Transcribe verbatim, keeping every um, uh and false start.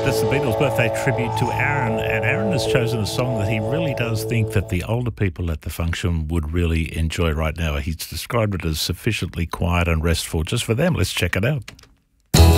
That's the Beatles' birthday tribute to Aaron, and Aaron has chosen a song that he really does think that the older people at the function would really enjoy right now. He's described it as sufficiently quiet and restful just for them. Let's check it out.